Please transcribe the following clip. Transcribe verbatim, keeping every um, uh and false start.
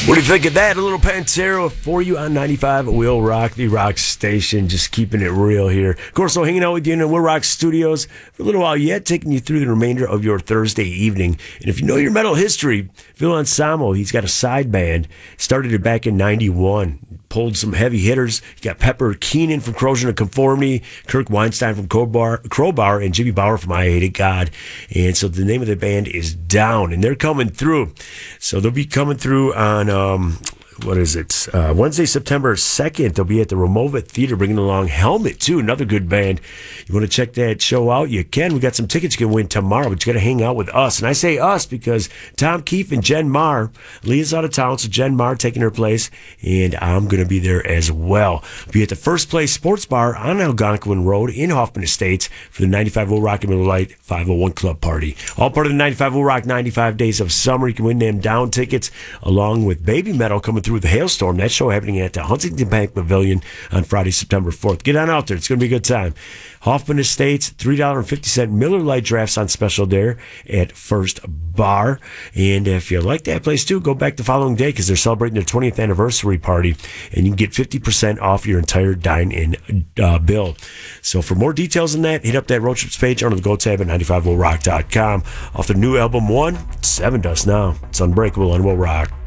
What do you think of that? A little Pantera for you on ninety-five Will Rock, the rock station. Just keeping it real here. Of course, so hanging out with you in the Will Rock studios for a little while yet, taking you through the remainder of your Thursday evening. And if you know your metal history, Phil Anselmo, he's got a side band. Started it back in ninety-one. Pulled some heavy hitters. You got Pepper Keenan from Corrosion of Conformity, Kirk Weinstein from Crowbar, Crowbar, and Jimmy Bauer from I Hated God. And so the name of the band is Down, and they're coming through. So they'll be coming through on, um, what is it, uh, Wednesday, September second. They'll be at the Romova Theater bringing along Helmet, too, another good band. You want to check that show out? You can. We got some tickets you can win tomorrow, but you got to hang out with us. And I say us because Tom Keefe and Jen Marr, Leah's out of town, so Jen Marr taking her place, and I'm going to be there as well. Be at the First Place Sports Bar on Algonquin Road in Hoffman Estates for the ninety-five Will Rock and Miller Lite five oh one Club Party. All part of the ninety-five Will Rock ninety-five Days of Summer. You can win them Down tickets along with Baby Metal coming through with the Hailstorm. That show happening at the Huntington Bank Pavilion on Friday, September fourth. Get on out there. It's going to be a good time. Hoffman Estates, three dollars and fifty cents Miller Lite drafts on special there at First Bar. And if you like that place too, go back the following day because they're celebrating their twentieth anniversary party, and you can get fifty percent off your entire dine-in uh, bill. So for more details on that, hit up that road trips page under the Go tab at ninety-five will rock dot com. Off their new album, One, Seven Dust now. It's Unbreakable on Will Rock.